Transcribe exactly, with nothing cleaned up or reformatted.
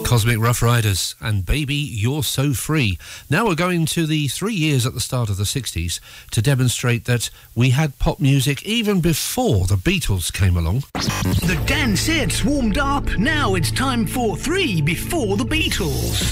Cosmic Rough Riders and Baby You're So Free. Now we're going to the three years at the start of the sixties to demonstrate that we had pop music even before the Beatles came along. The dancers warmed up. Now it's time for Three Before the Beatles.